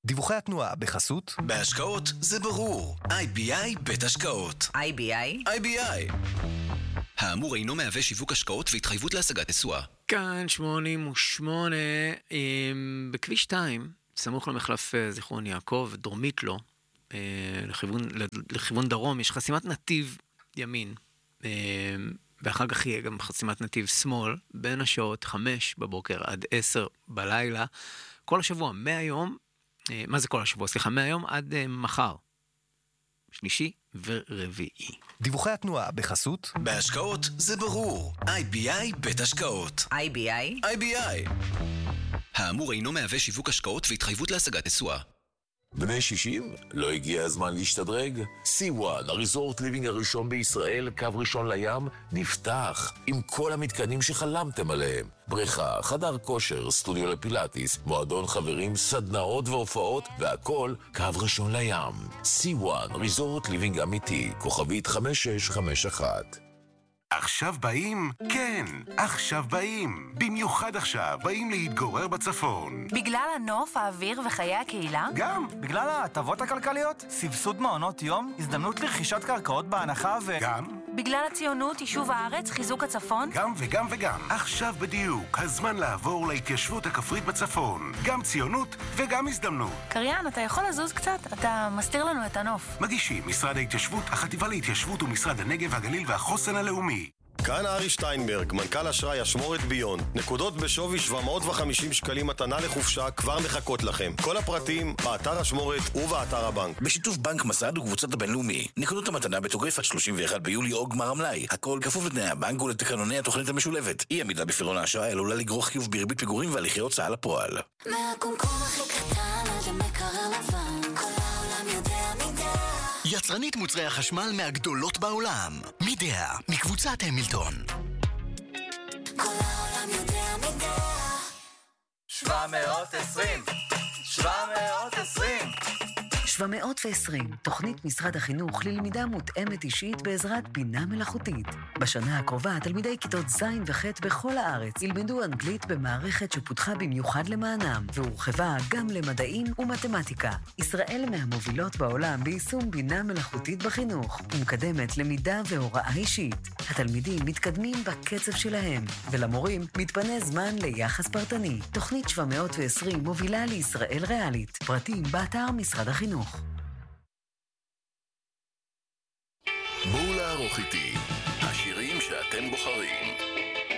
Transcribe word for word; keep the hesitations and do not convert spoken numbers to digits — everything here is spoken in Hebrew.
דיווחי התנועה בחסות בהשקעות זה ברור. איי בי איי בית השקעות. איי בי איי? איי בי איי. האמור אינו מהווה שיווק השקעות והתחייבות להשגת תשואה. כאן שמונים ושמונה, בכביש שתיים, סמוך למחלף זיכרון יעקב, דרומית לו, לכיוון, לכיוון דרום, יש חסימת נתיב ימין, ואחר כך יהיה גם חסימת נתיב שמאל, בין השעות חמש בבוקר עד עשר בלילה, כל השבוע, מהיום, מה זה כל השבוע? סליחה, מהיום עד מחר, שלישי ורביעי. דיווחי התנועה בחסות בהשקעות זה ברור. איי בי איי בית השקעות. איי בי איי? איי בי איי. האמור אינו מהווה שיווק השקעות והתחייבות להשגת תשואה. בני שישים? לא הגיע הזמן להשתדרג? סי וואן, הריזורט ליבינג הראשון בישראל, קו ראשון לים, נפתח עם כל המתקנים שחלמתם עליהם. בריכה, חדר כושר, סטודיו לפילאטיס, מועדון חברים, סדנאות והופעות, והכל קו ראשון לים. סי וואן, ריזורט ליבינג אמיתי, כוכבית חמש שש חמש אחת. עכשיו באים? כן, עכשיו באים. במיוחד עכשיו באים להתגורר בצפון. בגלל הנוף, האוויר וחיי הקהילה? גם, בגלל ההטבות הכלכליות, סבסוד מעונות יום, הזדמנות לרכישת קרקעות בהנחה ו... גם. בגלל הציונות, יישוב הארץ, חיזוק הצפון? גם וגם וגם. עכשיו בדיוק, הזמן לעבור להתיישבות הכפרית בצפון. גם ציונות וגם הזדמנות. קריין, אתה יכול לזוז קצת? אתה מסתיר לנו את הנוף. מגישים משרד ההתיישבות, החטיבה להתיישבות ומשרד הנגב, הגליל והחוסן הלאומי. כאן ארי שטיינברג, מנכ"ל אשראי אשמורת ביון. נקודות בשווי שבע מאות וחמישים שקלים מתנה לחופשה כבר מחכות לכם. כל הפרטים באתר אשמורת ובאתר הבנק. בשיתוף בנק מסד וקבוצת הבינלאומי. נקודות המתנה בתוקף עד שלושים ואחד ביולי או גמר המלאי. הכל כפוף לתנאי הבנק ולתקנוני התוכנית המשולבת. אי עמידה בפירעון האשראי עלולה לגרור חיוב בריבית פיגורים והליכי הוצאה לפועל. מהקומקום הכי קטן עד המקרר לבן, כל העולם יודע מידה. יצרנית מוצרי החשמל מהגדולות בעולם. מידע, מקבוצת המילטון. כל העולם יודע מידה. שבע מאות ועשרים שבע מאות ועשרים שבע מאות ועשרים, תוכנית משרד החינוך ללמידה מותאמת אישית בעזרת בינה מלאכותית. בשנה הקרובה, תלמידי כיתות ז' וח' בכל הארץ ילמדו אנגלית במערכת שפותחה במיוחד למענם, והורחבה גם למדעים ומתמטיקה. ישראל מהמובילות בעולם ביישום בינה מלאכותית בחינוך, ומקדמת למידה והוראה אישית. התלמידים מתקדמים בקצב שלהם, ולמורים מתפנה זמן ליחס פרטני. תוכנית שבע מאות ועשרים מובילה לישראל ריאלית. פרטים באתר משרד החינוך. בואו לערוך איתי, השירים שאתם בוחרים.